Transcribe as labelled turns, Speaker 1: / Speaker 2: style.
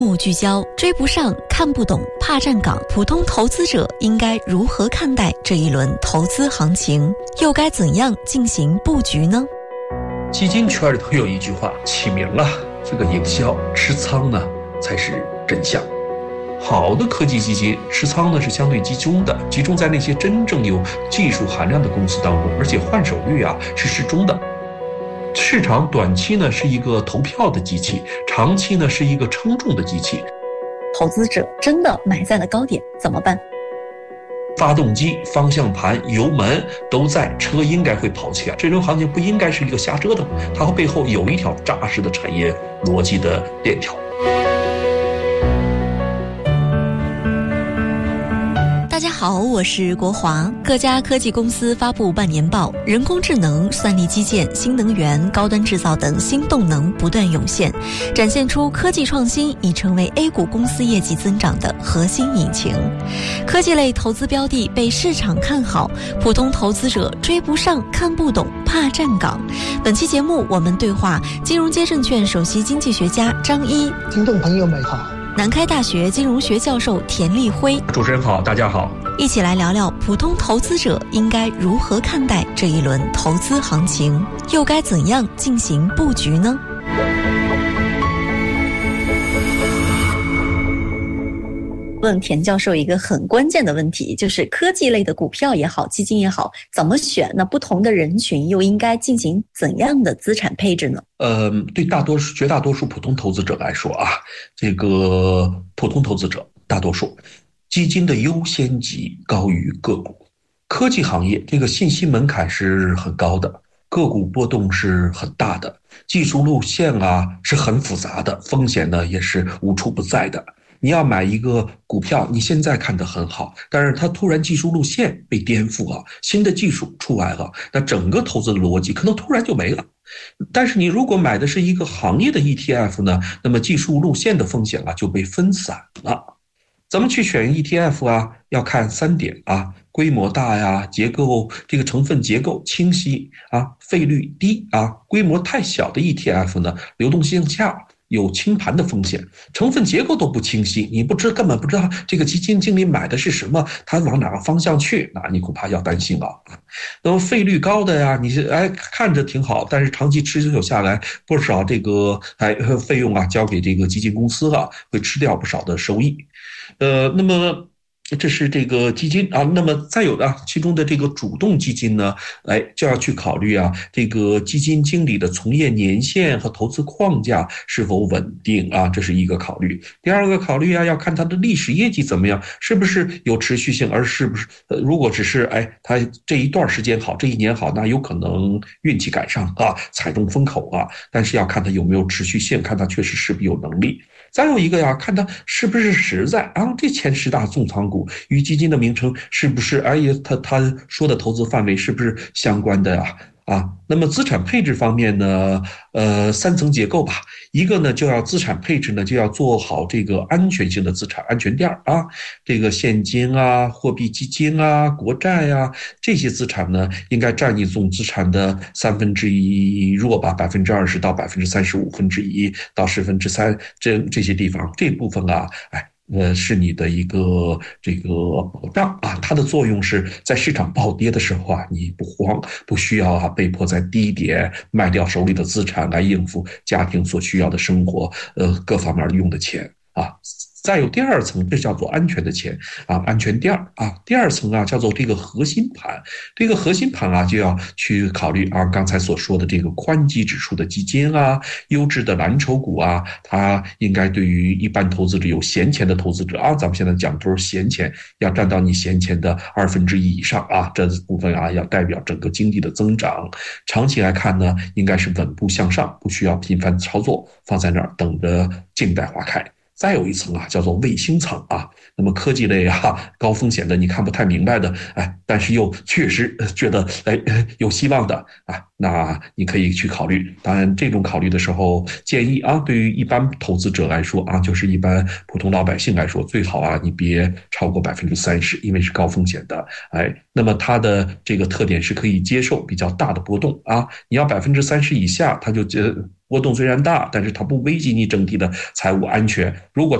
Speaker 1: 目聚焦，追不上，看不懂，怕站岗。普通投资者应该如何看待这一轮投资行情？又该怎样进行布局呢？
Speaker 2: 基金圈里头有一句话起名了，这个营销持仓呢才是真相。好的科技基金持仓呢是相对集中的，集中在那些真正有技术含量的公司当中，而且换手率是适中的。市场短期呢是一个投票的机器，长期呢是一个称重的机器。
Speaker 1: 投资者真的买在了高点怎么办？
Speaker 2: 发动机、方向盘、油门都在，车应该会跑起来。这种行情不应该是一个瞎折腾，它背后有一条扎实的产业逻辑的链条。
Speaker 1: 大家好，我是国华。各家科技公司发布半年报，人工智能、算力基建、新能源、高端制造等新动能不断涌现，展现出科技创新已成为 A 股公司业绩增长的核心引擎。科技类投资标的被市场看好，普通投资者追不上、看不懂，怕站岗。本期节目我们对话金融街证券首席经济学家张一，
Speaker 3: 听众朋友们好。
Speaker 1: 南开大学金融学教授田立辉。
Speaker 2: 主持人好，大家好。
Speaker 1: 一起来聊聊普通投资者应该如何看待这一轮投资行情，又该怎样进行布局呢？问田教授一个很关键的问题，就是科技类的股票也好，基金也好，怎么选呢？不同的人群又应该进行怎样的资产配置呢？
Speaker 2: 对绝大多数普通投资者来说这个普通投资者大多数基金的优先级高于个股。科技行业这个信息门槛是很高的，个股波动是很大的，技术路线是很复杂的，风险呢也是无处不在的。你要买一个股票，你现在看得很好，但是它突然技术路线被颠覆了，新的技术出来了，那整个投资的逻辑可能突然就没了。但是你如果买的是一个行业的 ETF 呢，那么技术路线的风险就被分散了。怎么去选 ETF 要看3点规模大结构这个成分结构清晰费率低规模太小的 ETF 呢，流动性下，有清盘的风险，成分结构都不清晰，你根本不知道这个基金经理买的是什么，他往哪个方向去，那你恐怕要担心了。那么费率高的你是看着挺好，但是长期持久下来，不少这个费用交给这个基金公司会吃掉不少的收益。那么这是这个基金那么再有的其中的这个主动基金呢，就要去考虑这个基金经理的从业年限和投资框架是否稳定这是一个考虑。第二个考虑要看它的历史业绩怎么样，是不是有持续性，而是不是如果只是它这一段时间好，这一年好，那有可能运气赶上踩中风口但是要看它有没有持续性，看它确实是不是有能力。再有一个看它是不是实在这前10大重仓股与基金的名称是不是他说的投资范围是不是相关的那么资产配置方面呢，3层结构吧。一个呢就要资产配置呢就要做好这个安全性的资产安全垫这个现金货币基金国债这些资产呢应该占你总资产的1/3弱吧，20%到35%到3%这些地方，这部分是你的一个这个保障它的作用是在市场暴跌的时候你不慌，不需要被迫在低点卖掉手里的资产来应付家庭所需要的生活各方面用的钱再有第二层，这叫做安全的钱安全垫第二层叫做这个核心盘。这个核心盘就要去考虑刚才所说的这个宽基指数的基金优质的蓝筹股它应该对于一般投资者有闲钱的投资者咱们现在讲都是闲钱，要占到你闲钱的1/2以上这部分要代表整个经济的增长。长期来看呢，应该是稳步向上，不需要频繁操作，放在那儿等着静待花开。再有一层叫做卫星层那么科技类高风险的你看不太明白的但是又确实觉得有希望的那你可以去考虑。当然这种考虑的时候建议对于一般投资者来说就是一般普通老百姓来说，最好你别超过30%，因为是高风险的那么它的这个特点是可以接受比较大的波动你要30%以下，它就波动虽然大，但是它不危及你整体的财务安全。如果